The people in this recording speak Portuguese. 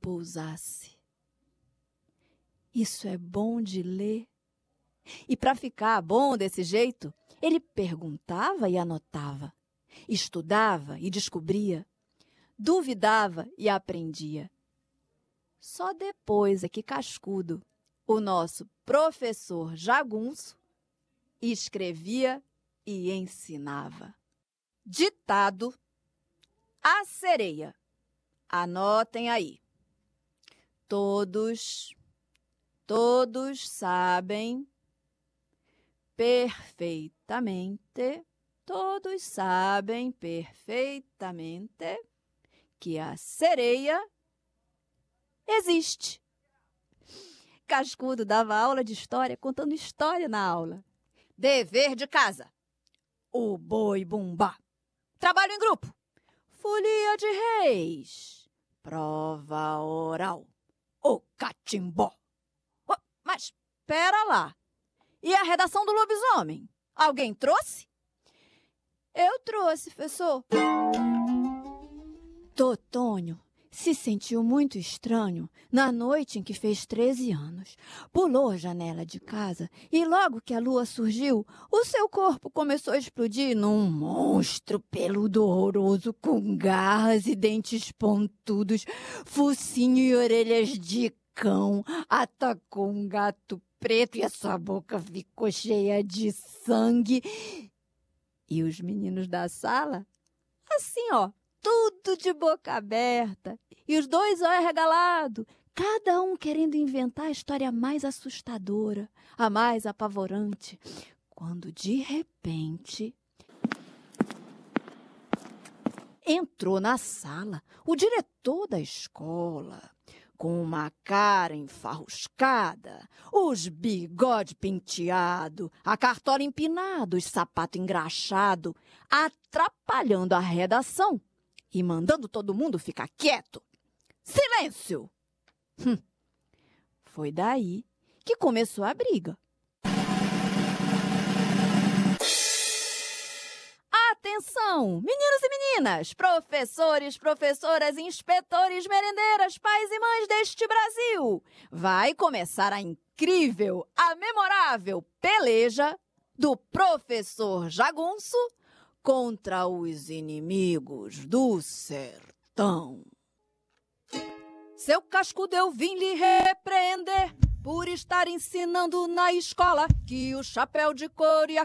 repousasse. Isso é bom de ler. E para ficar bom desse jeito, ele perguntava e anotava, estudava e descobria, duvidava e aprendia. Só depois é que Cascudo, o nosso professor jagunço, escrevia e ensinava. Ditado: a sereia. Anotem aí. Todos sabem perfeitamente, todos sabem perfeitamente que a sereia existe. Cascudo dava aula de história, contando história na aula. Dever de casa: o boi bumbá. Trabalho em grupo: folia de reis. Prova oral: o catimbó. Oh, mas espera lá. E a redação do lobisomem? Alguém trouxe? Eu trouxe, professor. Totônio se sentiu muito estranho na noite em que fez 13 anos. Pulou a janela de casa e logo que a lua surgiu, o seu corpo começou a explodir num monstro peludo horroroso com garras e dentes pontudos, focinho e orelhas de cão. Atacou um gato preto e a sua boca ficou cheia de sangue. E os meninos da sala, assim, ó, tudo de boca aberta e os 2 olhos arregalados, cada um querendo inventar a história mais assustadora, a mais apavorante, quando de repente entrou na sala o diretor da escola, com uma cara enfarruscada, os bigode penteado, a cartola empinada, os sapatos engraxado, atrapalhando a redação e mandando todo mundo ficar quieto. Silêncio! Foi daí que começou a briga. Atenção, meninos e meninas, professores, professoras, inspetores, merendeiras, pais e mães deste Brasil. Vai começar a incrível, a memorável peleja do professor jagunço contra os inimigos do sertão. Seu Cascudo, eu vim lhe repreender por estar ensinando na escola que o chapéu de couro e a